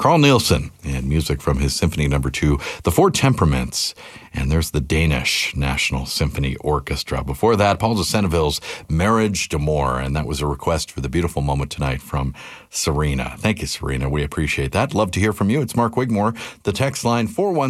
Carl Nielsen, and music from his Symphony No. 2, The Four Temperaments. And there's the Danish National Symphony Orchestra. Before that, Paul de Senneville's Marriage d'Amour, and that was a request for the beautiful moment tonight from Serena. Thank you, Serena. We appreciate that. Love to hear from you. It's Mark Wigmore. The text line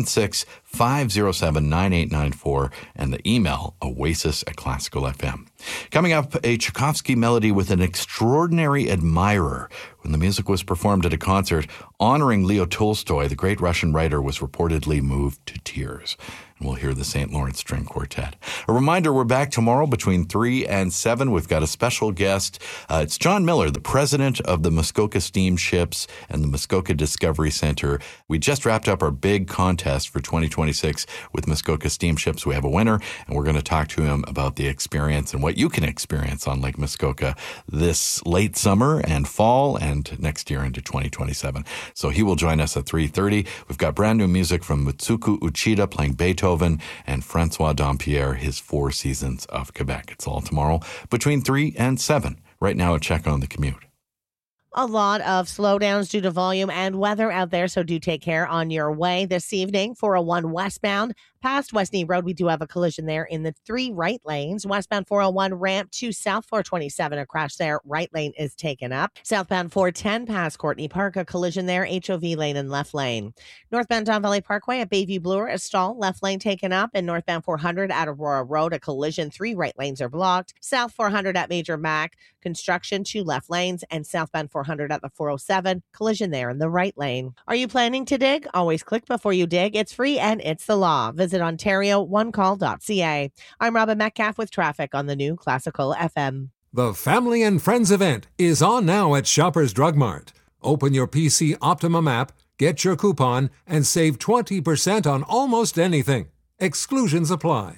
416-507-9894, and the email oasis@classicalfm. Coming up, a Tchaikovsky melody with an extraordinary admirer. When the music was performed at a concert honoring Leo Tolstoy, the great Russian writer was reportedly moved to tears. And we'll hear the St. Lawrence String Quartet. A reminder, we're back tomorrow between 3 and 7. We've got a special guest. It's John Miller, the president of the Muskoka Steamships and the Muskoka Discovery Center. We just wrapped up our big contest for 2026 with Muskoka Steamships. We have a winner, and we're going to talk to him about the experience and what you can experience on Lake Muskoka this late summer and fall and next year into 2027. So he will join us at 3:30. We've got brand new music from Mutsuko Uchida playing Beethoven and Francois Dampierre, his Four Seasons of Quebec. It's all tomorrow between 3 and 7. Right now, a check on the commute. A lot of slowdowns due to volume and weather out there, so do take care on your way. This evening, 401 westbound, past Westney Road, we do have a collision there in the 3 right lanes. Westbound 401 ramp to South 427, a crash there. Right lane is taken up. Southbound 410 past Courtney Park, a collision there. HOV lane and left lane. Northbound Don Valley Parkway at Bayview Bloor, a stall. Left lane taken up. And northbound 400 at Aurora Road, a collision. 3 right lanes are blocked. South 400 at Major Mac, construction, 2 left lanes. And southbound 400 at the 407, collision there in the right lane. Are you planning to dig? Always click before you dig. It's free and it's the law. Visit OntarioOneCall.ca. I'm Robin Metcalf with traffic on the new Classical FM. The Family and Friends event is on now at Shoppers Drug Mart. Open your PC Optimum app, get your coupon, and save 20% on almost anything. Exclusions apply.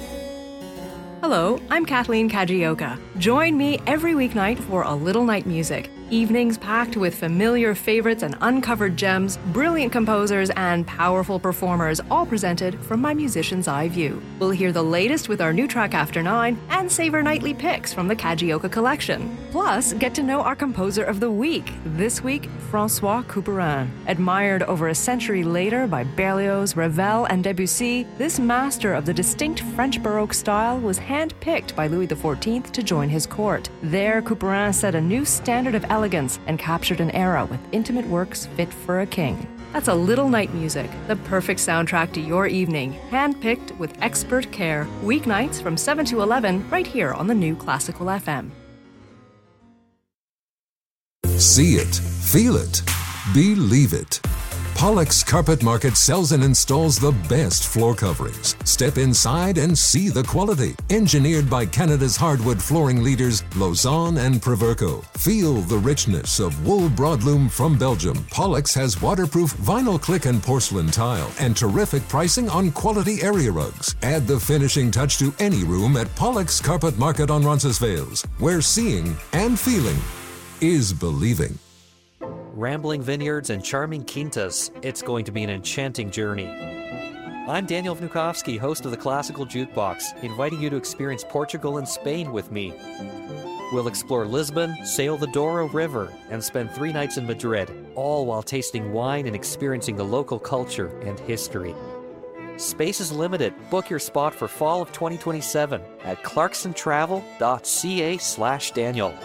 Hello, I'm Kathleen Kajioka. Join me every weeknight for A Little Night Music. Evenings packed with familiar favorites and uncovered gems, brilliant composers, and powerful performers, all presented from my musician's eye view. We'll hear the latest with our new track After 9 and savor nightly picks from the Kajioka collection. Plus, get to know our composer of the week. This week, François Couperin. Admired over a century later by Berlioz, Ravel, and Debussy, this master of the distinct French Baroque style was hand-picked by Louis XIV to join his court. There, Couperin set a new standard of elegance and captured an era with intimate works fit for a king. That's A Little Night Music, the perfect soundtrack to your evening, hand-picked with expert care. Weeknights from 7 to 11, right here on the new Classical FM. See it, feel it, believe it. Pollock's Carpet Market sells and installs the best floor coverings. Step inside and see the quality. Engineered by Canada's hardwood flooring leaders, Lausanne and Proverco. Feel the richness of wool broadloom from Belgium. Pollock's has waterproof vinyl click and porcelain tile and terrific pricing on quality area rugs. Add the finishing touch to any room at Pollock's Carpet Market on Roncesvalles, where seeing and feeling is believing. Rambling vineyards and charming quintas, it's going to be an enchanting journey. I'm Daniel Vnukovsky, host of the Classical Jukebox, inviting you to experience Portugal and Spain with me. We'll explore Lisbon, sail the Douro River, and spend 3 nights in Madrid, all while tasting wine and experiencing the local culture and history. Space is limited. Book your spot for fall of 2027 at clarksontravel.ca/Daniel.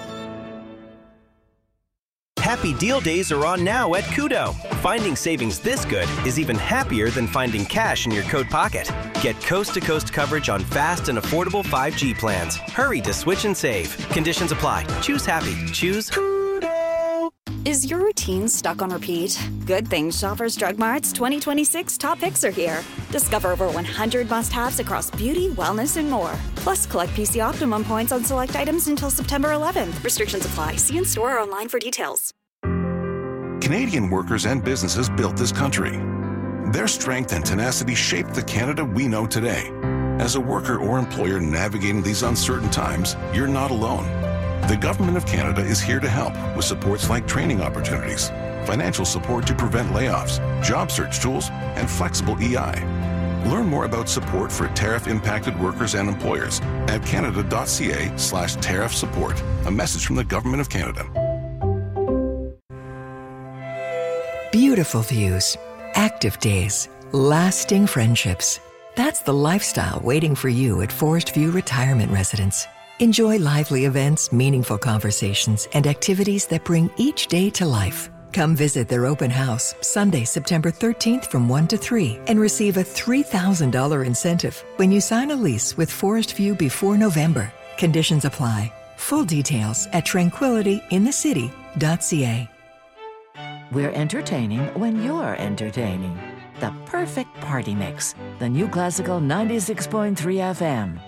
Happy Deal Days are on now at Koodo. Finding savings this good is even happier than finding cash in your coat pocket. Get coast-to-coast coverage on fast and affordable 5G plans. Hurry to switch and save. Conditions apply. Choose happy. Choose Koodo. Is your routine stuck on repeat? Good thing Shoppers Drug Mart's 2026 top picks are here. Discover over 100 must-haves across beauty, wellness, and more. Plus, collect PC Optimum points on select items until September 11th. Restrictions apply. See in store or online for details. Canadian workers and businesses built this country. Their strength and tenacity shaped the Canada we know today. As a worker or employer navigating these uncertain times, you're not alone. The Government of Canada is here to help with supports like training opportunities, financial support to prevent layoffs, job search tools, and flexible EI. Learn more about support for tariff-impacted workers and employers at canada.ca/tariff support. A message from the Government of Canada. Beautiful views, active days, lasting friendships. That's the lifestyle waiting for you at Forest View Retirement Residence. Enjoy lively events, meaningful conversations, and activities that bring each day to life. Come visit their open house Sunday, September 13th from 1 to 3 and receive a $3,000 incentive when you sign a lease with Forest View before November. Conditions apply. Full details at tranquilityinthecity.ca. We're entertaining when you're entertaining. The perfect party mix. The New Classical 96.3 FM.